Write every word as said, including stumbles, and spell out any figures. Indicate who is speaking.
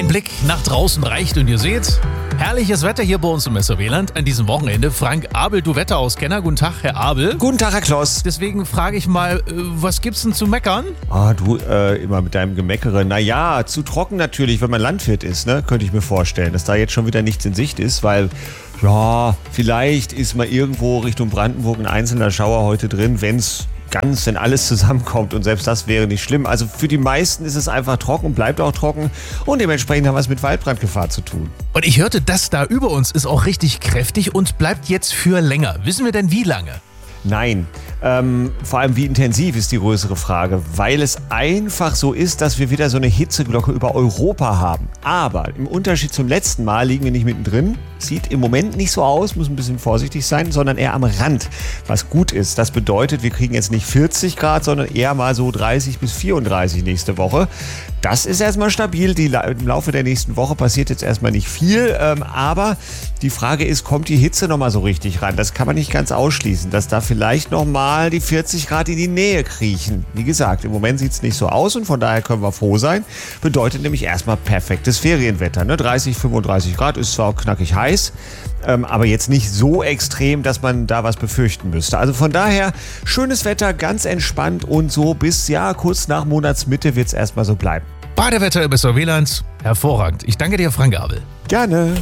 Speaker 1: Ein Blick nach draußen reicht und ihr seht, herrliches Wetter hier bei uns im Messerweland an diesem Wochenende. Frank Abel, du Wetterauskenner. Guten Tag, Herr Abel.
Speaker 2: Guten Tag, Herr Kloss.
Speaker 1: Deswegen frage ich mal, was gibt's denn zu meckern?
Speaker 2: Ah, du, äh, immer mit deinem Gemeckere. Naja, zu trocken natürlich, wenn man Landwirt ist, ne? Könnte ich mir vorstellen, dass da jetzt schon wieder nichts in Sicht ist, weil, ja, vielleicht ist mal irgendwo Richtung Brandenburg ein einzelner Schauer heute drin, wenn's ganz, wenn alles zusammenkommt, und selbst das wäre nicht schlimm. Also für die meisten ist es einfach trocken, bleibt auch trocken, und dementsprechend haben wir es mit Waldbrandgefahr zu tun.
Speaker 1: Und ich hörte, das da über uns ist auch richtig kräftig und bleibt jetzt für länger. Wissen wir denn wie lange?
Speaker 2: Nein, ähm, vor allem wie intensiv ist die größere Frage, weil es einfach so ist, dass wir wieder so eine Hitzeglocke über Europa haben. Aber im Unterschied zum letzten Mal liegen wir nicht mittendrin. Sieht im Moment nicht so aus, muss ein bisschen vorsichtig sein, sondern eher am Rand, was gut ist. Das bedeutet, wir kriegen jetzt nicht vierzig Grad, sondern eher mal so dreißig bis vierunddreißig nächste Woche. Das ist erstmal stabil. Die, im Laufe der nächsten Woche passiert jetzt erstmal nicht viel. Ähm, aber die Frage ist, kommt die Hitze nochmal so richtig ran? Das kann man nicht ganz ausschließen, dass da vielleicht nochmal die vierzig Grad in die Nähe kriechen. Wie gesagt, im Moment sieht es nicht so aus, und von daher können wir froh sein. Bedeutet nämlich erstmal perfektes Ferienwetter. Ne? dreißig, fünfunddreißig Grad ist zwar knackig heiß, ähm, aber jetzt nicht so extrem, dass man da was befürchten müsste. Also von daher schönes Wetter, ganz entspannt, und so bis ja kurz nach Monatsmitte wird es erstmal so bleiben.
Speaker 1: Badewetter im Messerweland, hervorragend. Ich danke dir, Frank Abel.
Speaker 2: Gerne.